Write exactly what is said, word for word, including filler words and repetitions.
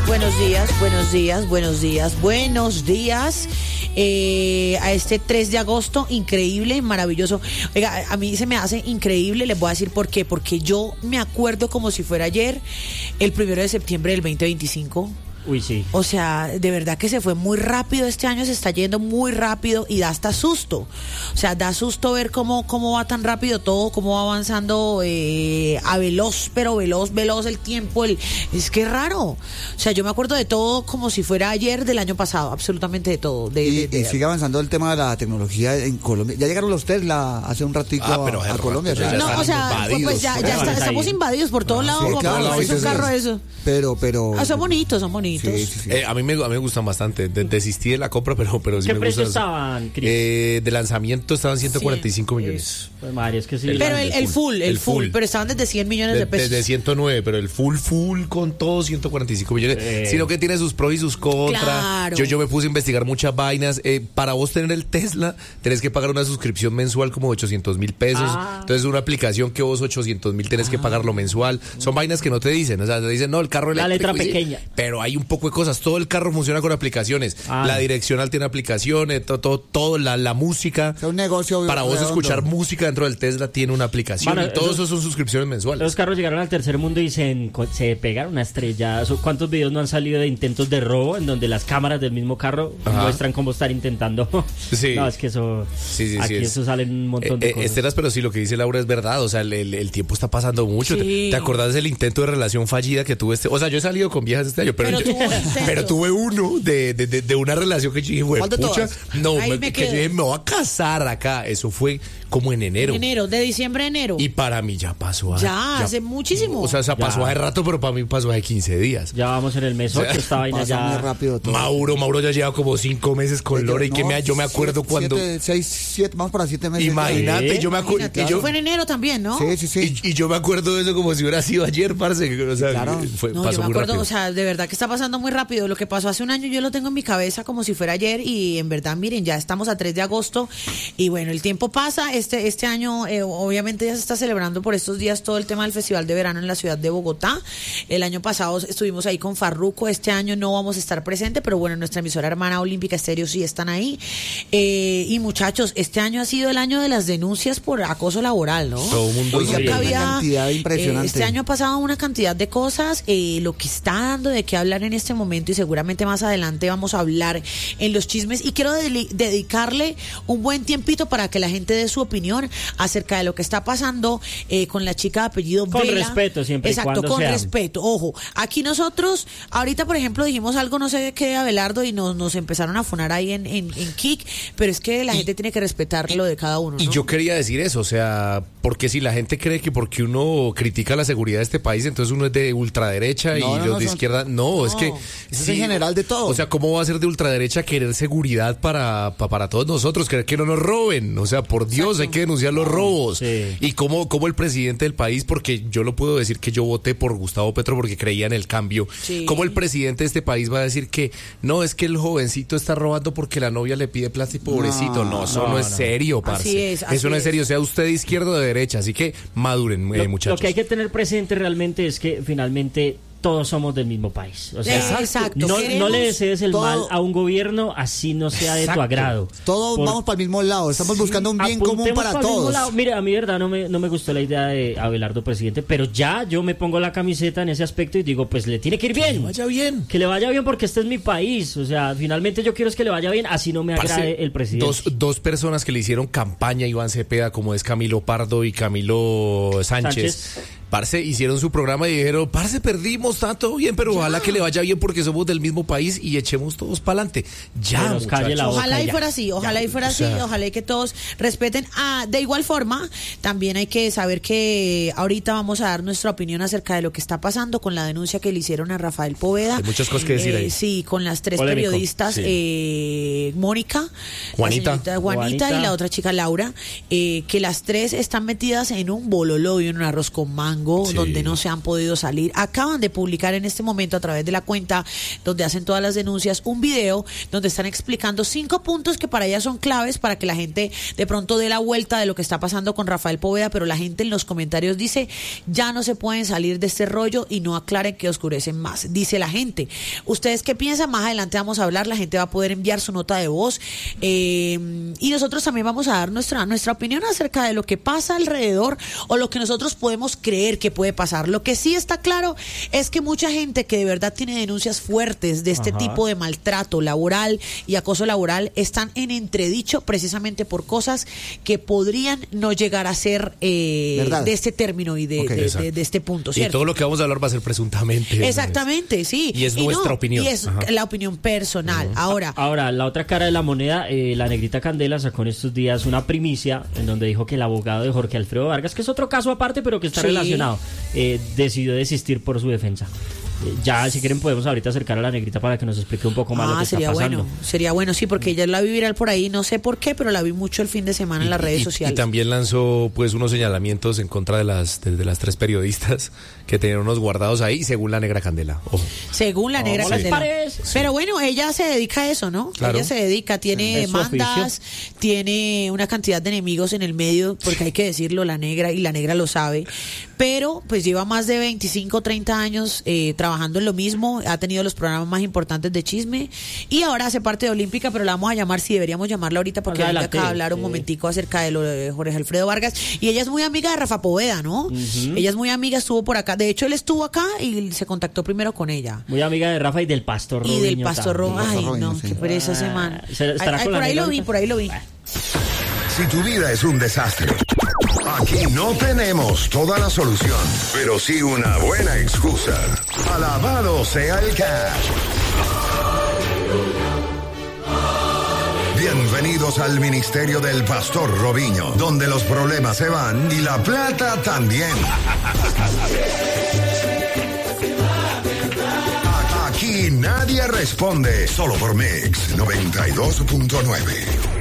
buenos días, buenos días, buenos días, buenos días. Eh, a este tres de agosto, increíble, maravilloso. Oiga, a mí se me hace increíble, les voy a decir por qué. Porque yo me acuerdo como si fuera ayer, el primero de septiembre del veinte veinticinco. Uy, sí. O sea, de verdad que se fue muy rápido, este año se está yendo muy rápido y da hasta susto. O sea, da susto ver cómo, cómo va tan rápido todo, cómo va avanzando eh, a veloz, pero veloz, veloz el tiempo. El, es que es raro. O sea, yo me acuerdo de todo como si fuera ayer del año pasado, absolutamente de todo. De, y, de, de, y sigue avanzando el tema de la tecnología en Colombia. Ya llegaron los Tesla hace un ratico ah, pero a, a Colombia. Ya no, o sea, pues ya, ya está, estamos invadidos por todos lados. Sí, claro, es un carro eso. Pero, pero. Ah, son bonitos, son bonitos. Sí, sí, sí. Eh, a mí me, a mí me gustan bastante. De, desistí de la compra, pero, pero sí ¿Qué me precio gustan. estaban, Cris? Eh, de lanzamiento estaban ciento cuarenta y cinco Sí, millones. Pues María, es que sí. Pero el, el full, el, El full, full. pero estaban desde cien millones de, De, pesos. desde ciento nueve, pero el full, full con todo ciento cuarenta y cinco millones. Eh. Sino que tiene sus pros y sus contras. Claro. Yo, yo me puse a investigar muchas vainas. Eh, para vos tener el Tesla, tenés que pagar una suscripción mensual como de ochocientos mil pesos. Ah. Entonces, una aplicación que vos ochocientos mil tenés que pagarlo mensual. Son vainas que no te dicen. O sea, te dicen, no, el carro La eléctrico. letra sí, pequeña. pero hay un poco de cosas. Todo el carro funciona con aplicaciones. Ah. La direccional tiene aplicaciones, todo, todo, todo la, la música. Es un negocio Para vos redondo. escuchar música dentro del Tesla tiene una aplicación. Bueno, y todo esos- eso son suscripciones mensuales. Los carros llegaron al tercer mundo y se, enco- se pegaron una estrella. ¿Cuántos videos no han salido de intentos de robo en donde las cámaras del mismo carro Ajá. muestran cómo estar intentando? Sí. No, es que eso. Sí, sí, sí, aquí es- eso salen un montón de Eh, eh, cosas. Esteras, pero sí, lo que dice Laura es verdad. O sea, el, el- el tiempo está pasando mucho. Sí. ¿Te, te acordás del intento de relación fallida que tuve este? O sea, yo he salido con viejas este año, pero, Pero yo- tuvo un intento. pero tuve uno de, de, de, de una relación que yo dije, güey, ¿Cuál de pucha, todas? no, Ahí me, me que yo quedo. dije, me voy a casar acá. Eso fue como en enero. En enero, de diciembre a enero. Y para mí ya pasó. a- Ya, hace muchísimo. O sea, se pasó Ya. hace rato, pero para mí pasó hace quince días. Ya vamos en el mes ocho, esta vaina Pasa muy ya. rápido todo. Mauro, Mauro ya lleva como cinco meses con Lore y que No, me, yo me acuerdo siete, cuando... Siete, seis, siete, vamos para siete meses. Imagínate, Sí. yo me acuerdo... Imagínate, que eso yo, fue en enero también, ¿no? Sí, sí, sí. Y, y yo me acuerdo de eso como si hubiera sido ayer, parce. O sea, Claro. fue, No, pasó yo me muy acuerdo, rápido. o sea, de verdad que está pasando muy rápido. Lo que pasó hace un año yo lo tengo en mi cabeza como si fuera ayer y en verdad, miren, ya estamos a tres de agosto y bueno, el tiempo pasa. Este este año eh, obviamente ya se está celebrando por estos días todo el tema del Festival de Verano en la ciudad de Bogotá. El año pasado estuvimos ahí con Farruko, este año no vamos a estar presentes, pero bueno, nuestra emisora hermana Olímpica Estéreo sí están ahí. Eh, y muchachos, este año ha sido el año de las denuncias por acoso laboral, ¿no? Todo el mundo Oiga, sí. pero Nunca una cantidad impresionante. eh, este año ha pasado una cantidad de cosas, eh, lo que está dando de qué hablar en este momento y seguramente más adelante vamos a hablar en los chismes y quiero deli- dedicarle un buen tiempito para que la gente dé su opinión acerca de lo que está pasando eh, con la chica de apellido Con Vela. respeto, siempre y Exacto, cuando con sea. respeto. Ojo, aquí nosotros, ahorita por ejemplo dijimos algo, no sé de qué de Abelardo y nos, nos empezaron a funar ahí en, en, en Kik, pero es que la gente tiene que respetar lo de cada uno, Y ¿no? yo quería decir eso, o sea, porque si la gente cree que porque uno critica la seguridad de este país, entonces uno es de ultraderecha y No, no, los no, de son- izquierda, no, es No, que... eso es en general de todo. O sea, ¿cómo va a ser de ultraderecha querer seguridad para, pa- para todos nosotros? Querer que no nos roben, o sea, por Dios, Exacto. hay que denunciar los robos. Sí. Y cómo, cómo el presidente del país, porque yo lo puedo decir que yo voté por Gustavo Petro porque creía en el cambio, Sí. cómo el presidente de este país va a decir que no, es que el jovencito está robando porque la novia le pide plata y pobrecito, no, eso no, no, es no. serio, parce. Así es, así eso no es es. serio, sea usted de izquierda o de derecha, así que maduren, eh, Lo, muchachos. lo que hay que tener presente realmente es que finalmente todos somos del mismo país. O sea, Exacto. no, Queremos no le desees el todo- mal a un gobierno así no sea de tu Exacto. agrado. Todos Por- vamos para el mismo lado. Estamos buscando un bien común Apuntemos para pa'l mismo todos. lado. Mire, a mí de verdad no me, no me gustó la idea de Abelardo presidente, pero ya yo me pongo la camiseta en ese aspecto y digo, pues le tiene que ir bien. Vaya bien. Que le vaya bien porque este es mi país. O sea, finalmente yo quiero es que le vaya bien, así no me Parce, agrade el presidente. Dos, dos personas que le hicieron campaña a Iván Cepeda, como es Camilo Pardo y Camilo Sánchez. Sánchez. Parce, hicieron su programa y dijeron, parce, perdimos, está todo bien, pero ojalá que le vaya bien porque somos del mismo país y echemos todos para adelante. Ya, Que nos calle la muchachos. boca Ojalá y ya. fuera así, ojalá y fuera o sea. así, ojalá y que todos respeten. Ah, de igual forma, también hay que saber que ahorita vamos a dar nuestra opinión acerca de lo que está pasando con la denuncia que le hicieron a Rafael Poveda. Hay muchas cosas que decir Eh, ahí. Sí, con las tres Polémico. periodistas, Sí. eh, Mónica, Juanita. la señorita Juanita, Juanita. y la otra chica Laura, eh, que las tres están metidas en un bololo y en un arroz con mango. fango, Sí. donde no se han podido salir. Acaban de publicar en este momento a través de la cuenta donde hacen todas las denuncias un video donde están explicando cinco puntos que para ellas son claves para que la gente de pronto dé la vuelta de lo que está pasando con Rafael Poveda, pero la gente en los comentarios dice, ya no se pueden salir de este rollo y no aclaren que oscurecen más. Dice la gente. ¿Ustedes qué piensan? Más adelante vamos a hablar, la gente va a poder enviar su nota de voz eh, y nosotros también vamos a dar nuestra, nuestra opinión acerca de lo que pasa alrededor o lo que nosotros podemos creer que puede pasar. Lo que sí está claro es que mucha gente que de verdad tiene denuncias fuertes de este Ajá. tipo de maltrato laboral y acoso laboral están en entredicho precisamente por cosas que podrían no llegar a ser eh, ¿Verdad? de este término y de, Ok, de, de, exacto. de este punto, Y ¿cierto? todo lo que vamos a hablar va a ser presuntamente. Exactamente, sí. Y es nuestra opinión. Y es Ajá. la opinión personal. Ahora, Ahora, la otra cara de la moneda, eh, la Negrita Candela sacó en estos días una primicia en donde dijo que el abogado de Jorge Alfredo Vargas, que es otro caso aparte pero que está Sí. relacionado, eh, decidió desistir por su defensa. Eh, ya, si quieren, podemos ahorita acercar a la Negrita para que nos explique un poco más lo ah, que está sería pasando. bueno, sería bueno, sí, porque ella la vi viral por ahí, no sé por qué, pero la vi mucho el fin de semana en las redes y, sociales. Y también lanzó pues unos señalamientos en contra de las de, de las tres periodistas que tenían unos guardados ahí, según la Negra Candela. Ojo. Según la Negra ¿Cómo les Candela. parece? Pero bueno, ella se dedica a eso, ¿no? Claro. Ella se dedica, tiene Es su demandas, tiene una cantidad de enemigos en el medio, porque hay que decirlo, la Negra, y la Negra lo sabe. Pero pues lleva más de veinticinco, treinta años eh, trabajando en lo mismo, ha tenido los programas más importantes de chisme y ahora hace parte de Olímpica, pero la vamos a llamar, si deberíamos llamarla ahorita porque Más venga adelante, acá a hablar un sí. momentico acerca de lo de Jorge Alfredo Vargas. Y ella es muy amiga de Rafa Poveda, ¿no? Ujú. Ella es muy amiga, estuvo por acá. De hecho, él estuvo acá y se contactó primero con ella. Muy amiga de Rafa y del Pastor Y del Robinho Pastor Ro- también. Ay, Pastor no, Robinho, sí. qué pereza ese man. Ah, ¿se- Ay, estará ay, con por la ahí negra lo vi, ahorita? por ahí lo vi. Si tu vida es un desastre, aquí no tenemos toda la solución, pero sí una buena excusa. Alabado sea el cash. Bienvenidos al ministerio del Pastor Robinho, donde los problemas se van y la plata también. Aquí nadie responde, solo por Mix noventa y dos punto nueve.